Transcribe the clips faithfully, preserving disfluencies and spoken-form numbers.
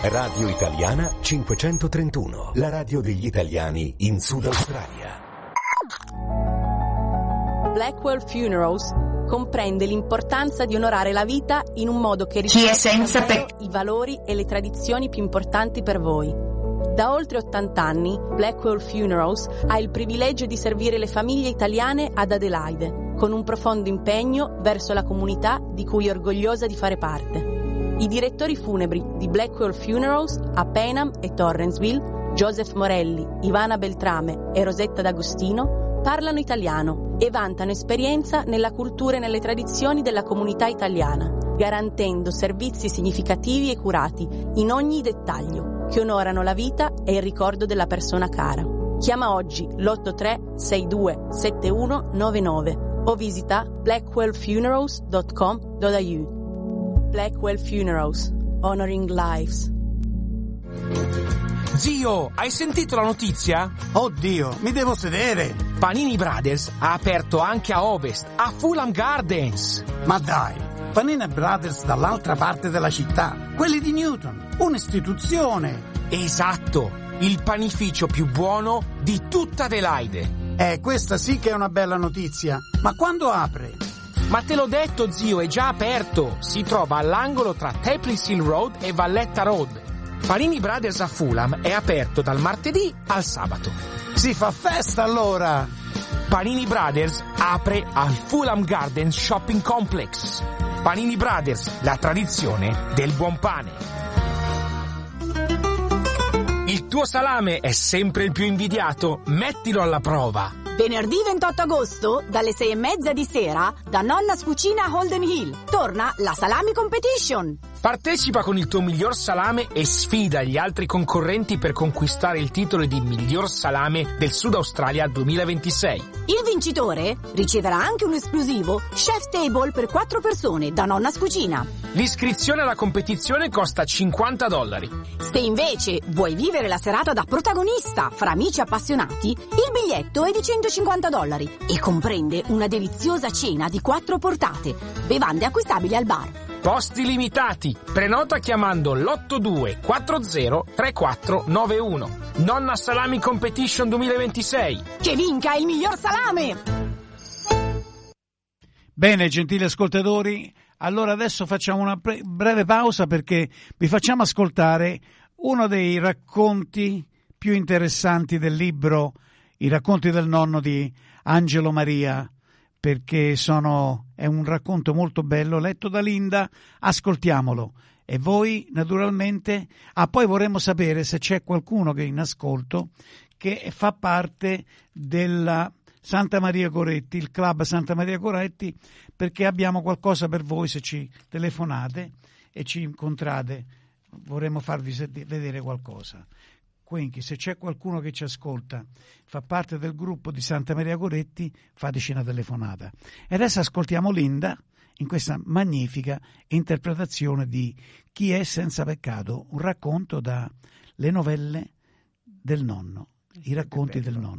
Radio Italiana cinquecentotrentuno, la radio degli italiani in Sud Australia. Blackwell Funerals comprende l'importanza di onorare la vita in un modo che Chi è senza rispetta pe- i valori e le tradizioni più importanti per voi. Da oltre ottanta anni, Blackwell Funerals ha il privilegio di servire le famiglie italiane ad Adelaide, con un profondo impegno verso la comunità di cui è orgogliosa di fare parte. I direttori funebri di Blackwell Funerals a Payneham e Torrensville, Joseph Morelli, Ivana Beltrame e Rosetta D'Agostino, parlano italiano e vantano esperienza nella cultura e nelle tradizioni della comunità italiana, garantendo servizi significativi e curati in ogni dettaglio, che onorano la vita e il ricordo della persona cara. Chiama oggi l'otto tre sei due sette uno nove nove o visita blackwell funerals dot com dot a u. Blackwell Funerals, honoring lives. Zio, hai sentito la notizia? Oddio, mi devo sedere. Panini Brothers ha aperto anche a Ovest, a Fulham Gardens. Ma dai, Panini Brothers dall'altra parte della città, quelli di Newton, un'istituzione. Esatto, il panificio più buono di tutta Adelaide. Eh, questa sì che è una bella notizia. Ma quando apre? Ma te l'ho detto, zio, è già aperto. Si trova all'angolo tra Tapley Hill Road e Valletta Road. Panini Brothers a Fulham è aperto dal martedì al sabato. Si fa festa allora! Panini Brothers apre al Fulham Gardens Shopping Complex. Panini Brothers, la tradizione del buon pane. Il tuo salame è sempre il più invidiato, mettilo alla prova. Venerdì ventotto agosto, dalle sei e mezza di sera, da Nonna's Cucina Holden Hill, torna la Salami Competition. Partecipa con il tuo miglior salame e sfida gli altri concorrenti per conquistare il titolo di miglior salame del Sud Australia duemilaventisei. Il vincitore riceverà anche un esclusivo Chef Table per quattro persone da Nonna's Cucina. L'iscrizione alla competizione costa cinquanta dollari. Se invece vuoi vivere la serata da protagonista fra amici appassionati, il biglietto è di centocinquanta dollari e comprende una deliziosa cena di quattro portate, bevande acquistabili al bar. Posti limitati. Prenota chiamando l'otto due quattro zero tre quattro nove uno. Nonna Salami Competition duemilaventisei. Che vinca il miglior salame! Bene, gentili ascoltatori, allora adesso facciamo una pre- breve pausa perché vi facciamo ascoltare uno dei racconti più interessanti del libro I racconti del nonno di Angelo Maria, perché sono, è un racconto molto bello, letto da Linda, ascoltiamolo. E voi, naturalmente, ah, poi vorremmo sapere se c'è qualcuno che è in ascolto che fa parte della Santa Maria Coretti, il club Santa Maria Coretti, perché abbiamo qualcosa per voi se ci telefonate e ci incontrate, vorremmo farvi vedere qualcosa. Quindi se c'è qualcuno che ci ascolta, fa parte del gruppo di Santa Maria Coretti, fateci una telefonata. E adesso ascoltiamo Linda in questa magnifica interpretazione di Chi è senza peccato, un racconto da Le novelle del nonno, i racconti del nonno.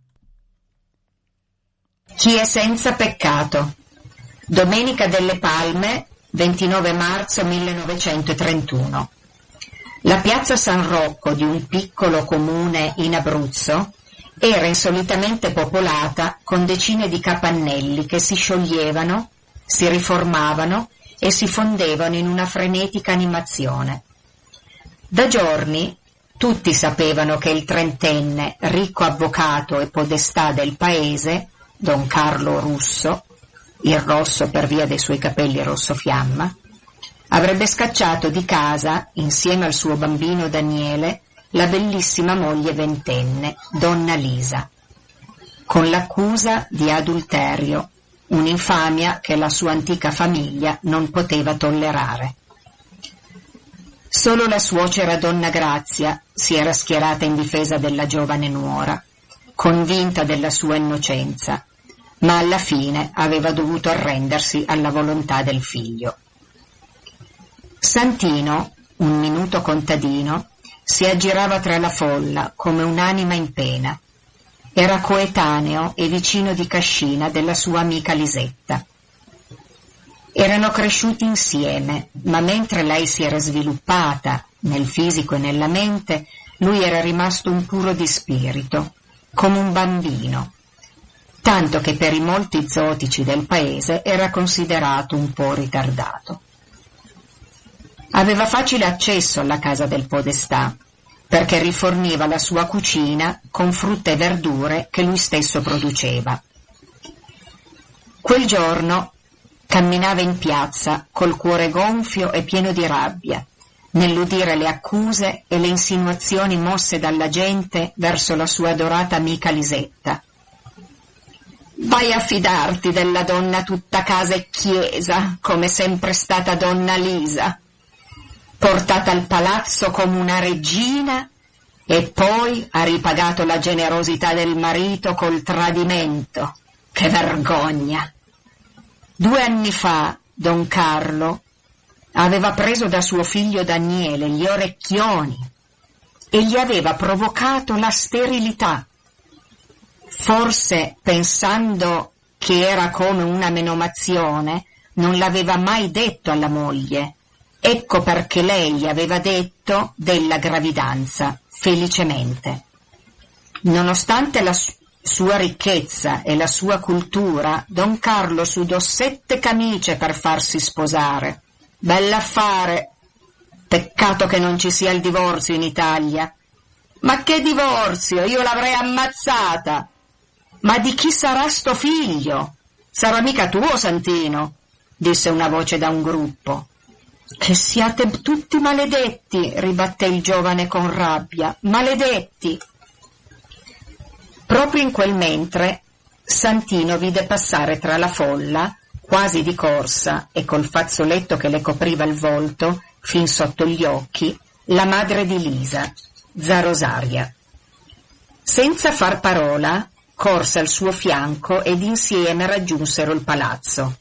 Chi è senza peccato. Domenica delle Palme, ventinove marzo millenovecentotrentuno. La piazza San Rocco di un piccolo comune in Abruzzo era insolitamente popolata con decine di capannelli che si scioglievano, si riformavano e si fondevano in una frenetica animazione. Da giorni tutti sapevano che il trentenne, ricco avvocato e podestà del paese, Don Carlo Russo, il rosso per via dei suoi capelli rosso fiamma, avrebbe scacciato di casa, insieme al suo bambino Daniele, la bellissima moglie ventenne, donna Lisa, con l'accusa di adulterio, un'infamia che la sua antica famiglia non poteva tollerare. Solo la suocera donna Grazia si era schierata in difesa della giovane nuora, convinta della sua innocenza, ma alla fine aveva dovuto arrendersi alla volontà del figlio. Santino, un minuto contadino, si aggirava tra la folla come un'anima in pena. Era coetaneo e vicino di cascina della sua amica Lisetta. Erano cresciuti insieme, ma mentre lei si era sviluppata nel fisico e nella mente, lui era rimasto un puro di spirito, come un bambino, tanto che per i molti zotici del paese era considerato un po' ritardato. Aveva facile accesso alla casa del podestà, perché riforniva la sua cucina con frutta e verdure che lui stesso produceva. Quel giorno camminava in piazza col cuore gonfio e pieno di rabbia, nell'udire le accuse e le insinuazioni mosse dalla gente verso la sua adorata amica Lisetta. «Vai a fidarti della donna tutta casa e chiesa, come sempre stata donna Lisa, portata al palazzo come una regina e poi ha ripagato la generosità del marito col tradimento. Che vergogna!» Due anni fa Don Carlo aveva preso da suo figlio Daniele gli orecchioni e gli aveva provocato la sterilità. Forse, pensando che era come una menomazione, non l'aveva mai detto alla moglie. Ecco perché lei gli aveva detto della gravidanza, felicemente. Nonostante la sua ricchezza e la sua cultura, Don Carlo sudò sette camicie per farsi sposare. Bell'affare! Peccato che non ci sia il divorzio in Italia. Ma che divorzio? Io l'avrei ammazzata! Ma di chi sarà sto figlio? Sarà mica tuo, Santino, disse una voce da un gruppo. Che siate tutti maledetti, ribatté il giovane con rabbia. Maledetti! Proprio in quel mentre Santino vide passare tra la folla, quasi di corsa e col fazzoletto che le copriva il volto fin sotto gli occhi, la madre di Lisa, Za Rosaria. Senza far parola, corse al suo fianco ed insieme raggiunsero il palazzo.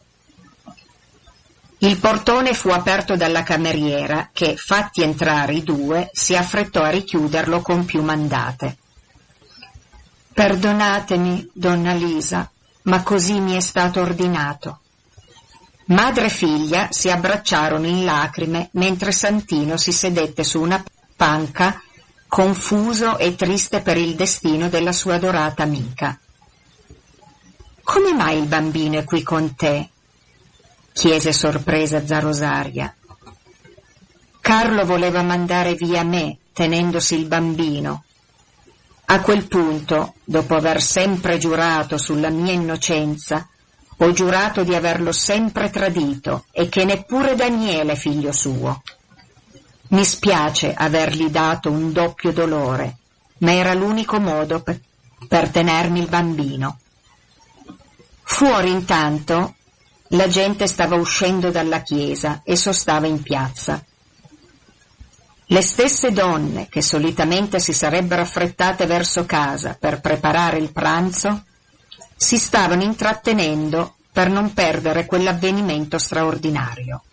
Il portone fu aperto dalla cameriera che, fatti entrare i due, si affrettò a richiuderlo con più mandate. «Perdonatemi, donna Lisa, ma così mi è stato ordinato». Madre e figlia si abbracciarono in lacrime mentre Santino si sedette su una panca, confuso e triste per il destino della sua adorata amica. «Come mai il bambino è qui con te?» chiese sorpresa Za Rosaria. «Carlo voleva mandare via me, tenendosi il bambino. A quel punto, dopo aver sempre giurato sulla mia innocenza, ho giurato di averlo sempre tradito e che neppure Daniele è figlio suo. Mi spiace avergli dato un doppio dolore, ma era l'unico modo per, per tenermi il bambino». Fuori intanto la gente stava uscendo dalla chiesa e sostava in piazza. Le stesse donne che solitamente si sarebbero affrettate verso casa per preparare il pranzo si stavano intrattenendo per non perdere quell'avvenimento straordinario.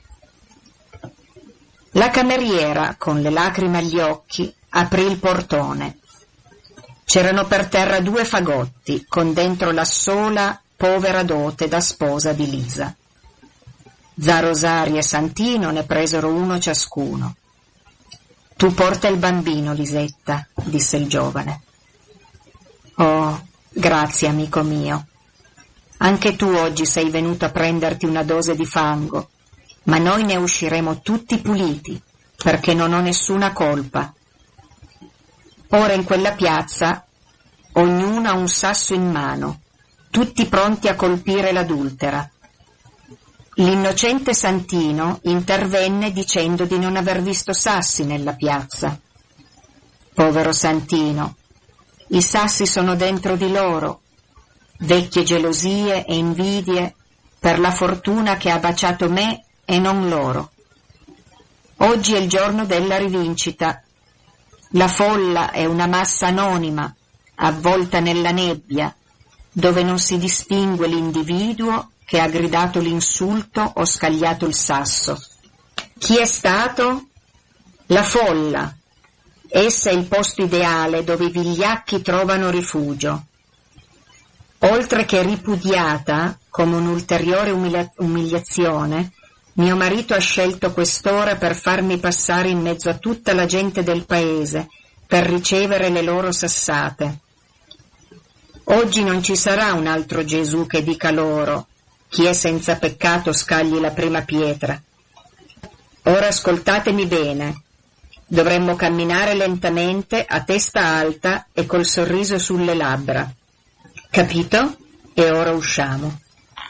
La cameriera, con le lacrime agli occhi, aprì il portone. C'erano per terra due fagotti con dentro la sola povera dote da sposa di Lisa. Za Rosaria e Santino ne presero uno ciascuno. «Tu porta il bambino, Lisetta», disse il giovane. «Oh, grazie, amico mio. Anche tu oggi sei venuto a prenderti una dose di fango, ma noi ne usciremo tutti puliti, perché non ho nessuna colpa. Ora in quella piazza ognuno ha un sasso in mano, tutti pronti a colpire l'adultera. L'innocente Santino intervenne dicendo di non aver visto sassi nella piazza. Povero Santino, i sassi sono dentro di loro, vecchie gelosie e invidie per la fortuna che ha baciato me e non loro. Oggi è il giorno della rivincita. La folla è una massa anonima, avvolta nella nebbia, dove non si distingue l'individuo che ha gridato l'insulto o scagliato il sasso. Chi è stato? La folla. Essa è il posto ideale dove i vigliacchi trovano rifugio. Oltre che ripudiata come un'ulteriore umilia- umiliazione, mio marito ha scelto quest'ora per farmi passare in mezzo a tutta la gente del paese, per ricevere le loro sassate. Oggi non ci sarà un altro Gesù che dica loro: chi è senza peccato scagli la prima pietra. Ora ascoltatemi bene. Dovremmo camminare lentamente, a testa alta e col sorriso sulle labbra. Capito? E ora usciamo.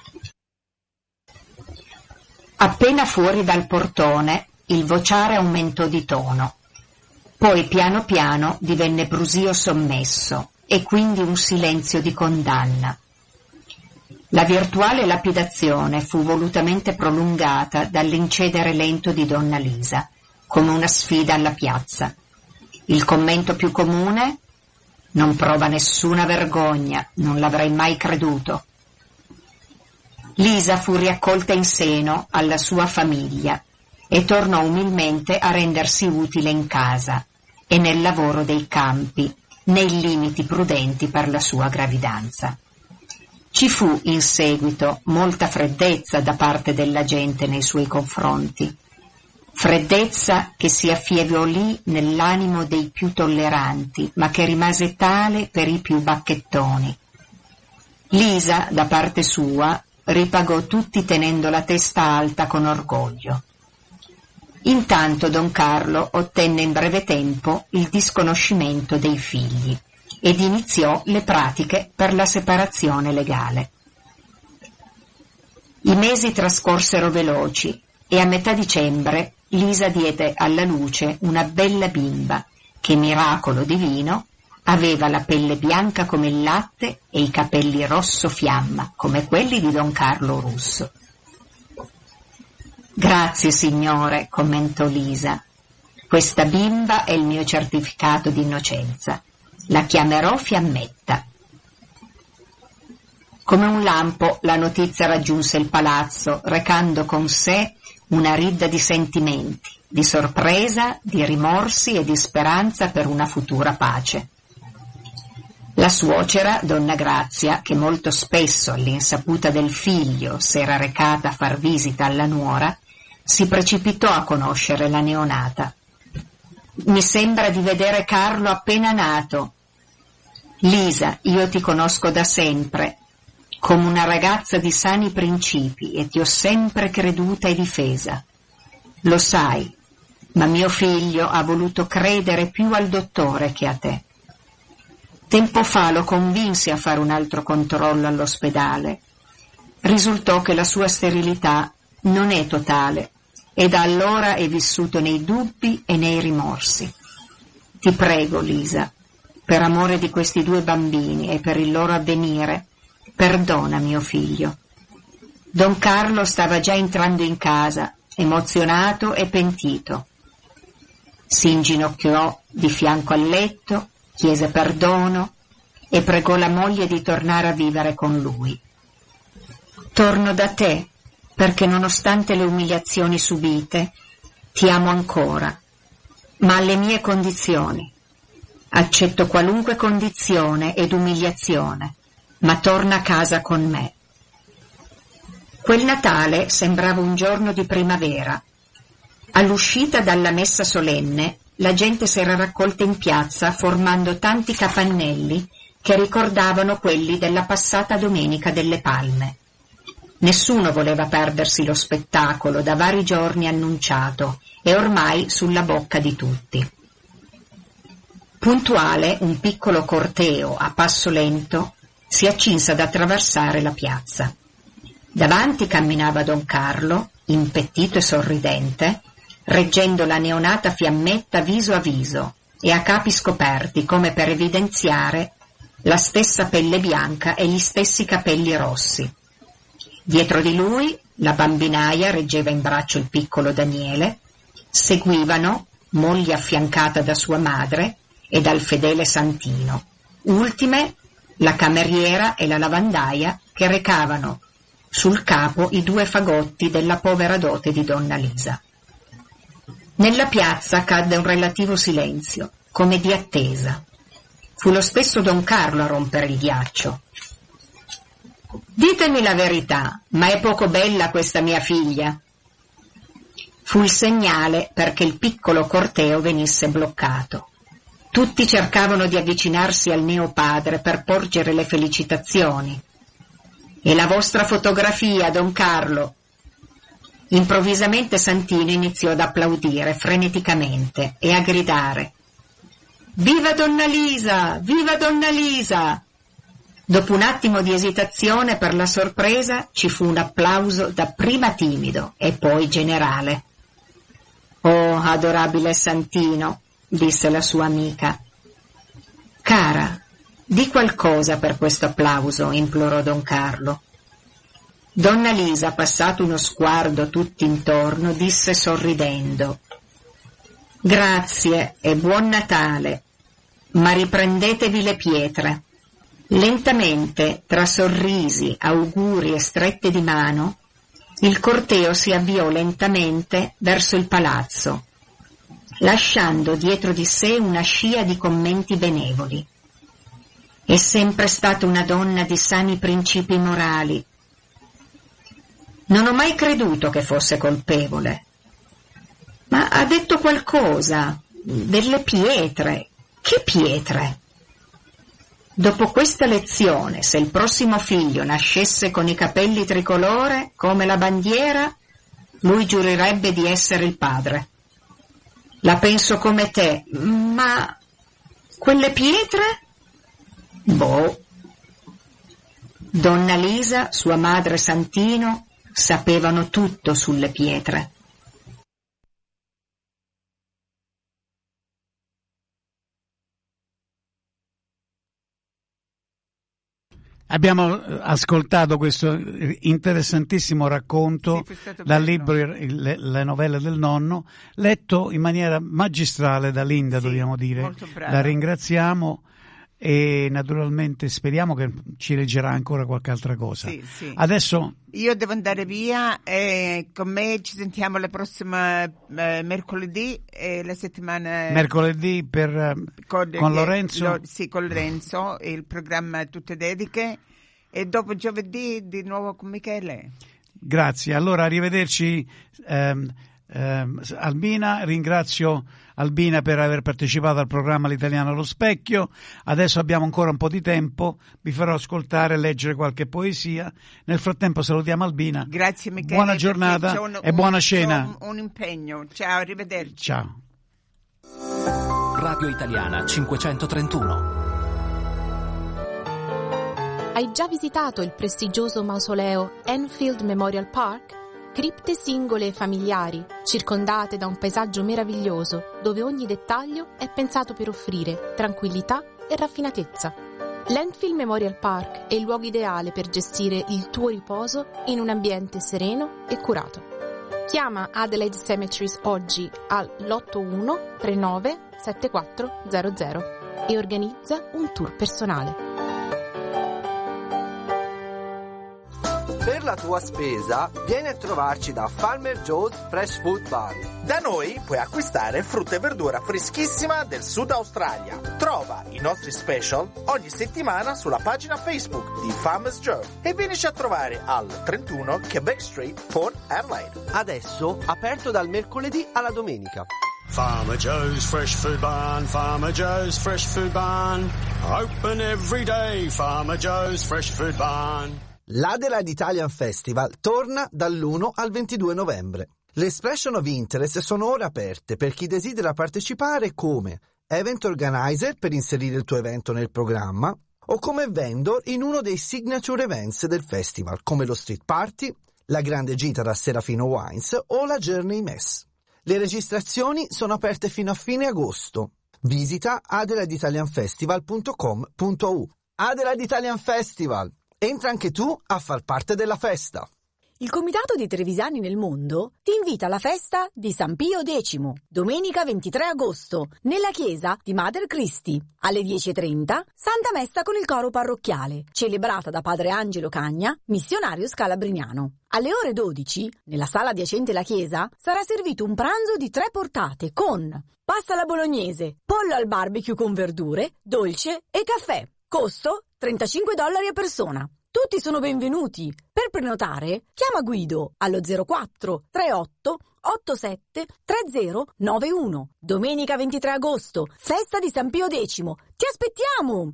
Appena fuori dal portone, il vociare aumentò di tono. Poi piano piano divenne brusio sommesso e quindi un silenzio di condanna. La virtuale lapidazione fu volutamente prolungata dall'incedere lento di donna Lisa, come una sfida alla piazza. Il commento più comune: non prova nessuna vergogna, non l'avrei mai creduto. Lisa fu riaccolta in seno alla sua famiglia e tornò umilmente a rendersi utile in casa e nel lavoro dei campi, nei limiti prudenti per la sua gravidanza. Ci fu in seguito molta freddezza da parte della gente nei suoi confronti, freddezza che si affievolì nell'animo dei più tolleranti, ma che rimase tale per i più bacchettoni. Lisa, da parte sua, ripagò tutti tenendo la testa alta con orgoglio. Intanto Don Carlo ottenne in breve tempo il disconoscimento dei figli ed iniziò le pratiche per la separazione legale. I mesi trascorsero veloci e a metà dicembre Lisa diede alla luce una bella bimba che, miracolo divino, aveva la pelle bianca come il latte e i capelli rosso fiamma come quelli di Don Carlo Russo. «Grazie, signore», commentò Lisa. «Questa bimba è il mio certificato di innocenza. La chiamerò Fiammetta». Come un lampo la notizia raggiunse il palazzo, recando con sé una ridda di sentimenti, di sorpresa, di rimorsi e di speranza per una futura pace. La suocera, donna Grazia, che molto spesso all'insaputa del figlio s'era recata a far visita alla nuora, si precipitò a conoscere la neonata. «Mi sembra di vedere Carlo appena nato. Lisa, io ti conosco da sempre, come una ragazza di sani principi, e ti ho sempre creduta e difesa. Lo sai, ma mio figlio ha voluto credere più al dottore che a te. Tempo fa lo convinsi a fare un altro controllo all'ospedale. Risultò che la sua sterilità non è totale e da allora è vissuto nei dubbi e nei rimorsi. Ti prego, Lisa, per amore di questi due bambini e per il loro avvenire, perdona mio figlio». Don Carlo stava già entrando in casa, emozionato e pentito. Si inginocchiò di fianco al letto, chiese perdono e pregò la moglie di tornare a vivere con lui. «Torno da te, perché nonostante le umiliazioni subite, ti amo ancora, ma alle mie condizioni. Accetto qualunque condizione ed umiliazione, ma torna a casa con me». Quel Natale sembrava un giorno di primavera. All'uscita dalla messa solenne, la gente s'era raccolta in piazza formando tanti capannelli che ricordavano quelli della passata Domenica delle Palme. Nessuno voleva perdersi lo spettacolo da vari giorni annunciato e ormai sulla bocca di tutti. Puntuale, un piccolo corteo a passo lento si accinse ad attraversare la piazza. Davanti camminava Don Carlo, impettito e sorridente, reggendo la neonata Fiammetta viso a viso e a capi scoperti come per evidenziare la stessa pelle bianca e gli stessi capelli rossi. Dietro di lui la bambinaia reggeva in braccio il piccolo Daniele, seguivano, moglie affiancata da sua madre e dal fedele Santino, ultime la cameriera e la lavandaia che recavano sul capo i due fagotti della povera dote di donna Lisa. Nella piazza cadde un relativo silenzio, come di attesa. Fu lo stesso Don Carlo a rompere il ghiaccio. Ditemi la verità, ma è poco bella questa mia figlia? Fu il segnale perché il piccolo corteo venisse bloccato. Tutti cercavano di avvicinarsi al neopadre per porgere le felicitazioni. E la vostra fotografia, Don Carlo? Improvvisamente Santino iniziò ad applaudire freneticamente e a gridare: «Viva Donna Lisa! Viva Donna Lisa!» Dopo un attimo di esitazione per la sorpresa ci fu un applauso dapprima timido e poi generale. «Oh, adorabile Santino», disse la sua amica. «Cara, di qualcosa per questo applauso», implorò Don Carlo. Donna Lisa, passato uno sguardo tutt'intorno, disse sorridendo: «Grazie e buon Natale, ma riprendetevi le pietre». Lentamente, tra sorrisi, auguri e strette di mano, il corteo si avviò lentamente verso il palazzo, lasciando dietro di sé una scia di commenti benevoli. «È sempre stata una donna di sani principi morali. Non ho mai creduto che fosse colpevole. Ma ha detto qualcosa delle pietre. Che pietre? Dopo questa lezione, se il prossimo figlio nascesse con i capelli tricolore come la bandiera, lui giurerebbe di essere il padre. La penso come te, ma quelle pietre? Boh». Donna Lisa, sua madre Santino, sapevano tutto sulle pietre. Abbiamo ascoltato questo interessantissimo racconto sì, dal bello. libro le, le novelle del nonno, letto in maniera magistrale da Linda, Sì, dobbiamo dire. molto brava. La ringraziamo e naturalmente speriamo che ci leggerà ancora qualche altra cosa. Sì, sì. Adesso Io devo andare via e con me ci sentiamo la prossima eh, mercoledì e la settimana mercoledì per, eh, con, con eh, Lorenzo. Lo, sì, con Lorenzo, il programma Tutte Dediche, e dopo giovedì di nuovo con Michele. Grazie, allora arrivederci. ehm, ehm, Albina, ringrazio Albina per aver partecipato al programma L'Italiano allo Specchio. Adesso abbiamo ancora un po' di tempo, vi farò ascoltare e leggere qualche poesia. Nel frattempo salutiamo Albina. Grazie Michele. Buona giornata c'è un, e buona un, cena. Un, un impegno. Ciao, arrivederci. Ciao. Radio Italiana cinquecentotrentuno. Hai già visitato il prestigioso mausoleo Enfield Memorial Park? Cripte singole e familiari, circondate da un paesaggio meraviglioso, dove ogni dettaglio è pensato per offrire tranquillità e raffinatezza. L'Enfield Memorial Park è il luogo ideale per gestire il tuo riposo in un ambiente sereno e curato. Chiama Adelaide Cemeteries oggi all'otto uno tre nove sette quattro zero zero e organizza un tour personale. Per la tua spesa, vieni a trovarci da Farmer Joe's Fresh Food Bar. Da noi puoi acquistare frutta e verdura freschissima del Sud Australia. Trova i nostri special ogni settimana sulla pagina Facebook di Farmer's Joe e vienici a trovare al trentuno Quebec Street, Port Adelaide. Adesso aperto dal mercoledì alla domenica. Farmer Joe's Fresh Food Barn, Farmer Joe's Fresh Food Barn. Open every day, Farmer Joe's Fresh Food Barn. L'Adelaide Italian Festival torna dall'uno al ventidue novembre. Le expression of interest sono ora aperte per chi desidera partecipare come event organizer per inserire il tuo evento nel programma o come vendor in uno dei signature events del festival come lo street party, la grande gita da Serafino Wines o la Journey Mess. Le registrazioni sono aperte fino a fine agosto. Visita adelaide italian festival punto com punto u. Adelaide Italian Festival! Entra anche tu a far parte della festa. Il Comitato dei Trevisani nel Mondo ti invita alla festa di San Pio X, domenica ventitré agosto, nella chiesa di Mother Christie. Alle dieci e trenta, Santa Messa con il coro parrocchiale, celebrata da Padre Angelo Cagna, missionario scalabriniano. Alle ore dodici, nella sala adiacente alla chiesa, sarà servito un pranzo di tre portate con pasta alla bolognese, pollo al barbecue con verdure, dolce e caffè. Costo trentacinque dollari a persona. tutti sono benvenuti. Per prenotare, chiama Guido allo zero quattro tre otto otto sette tre zero nove uno. Domenica ventitré agosto, festa di San Pio X. Ti aspettiamo!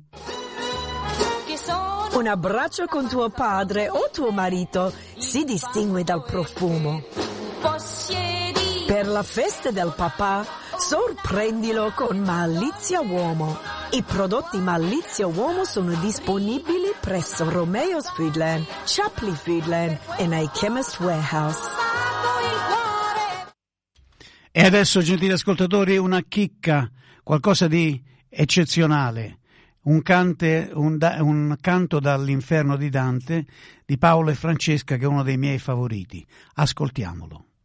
Un abbraccio con tuo padre o tuo marito si distingue dal profumo. Per la festa del papà, sorprendilo con Malizia Uomo. I prodotti Malizia Uomo sono disponibili presso Romeo's Foodland, Chapley Foodland e nei Chemist Warehouse. E adesso, gentili ascoltatori, una chicca, qualcosa di eccezionale. Un, cante, un, un canto dall'inferno di Dante di Paolo e Francesca, che è uno dei miei favoriti. Ascoltiamolo.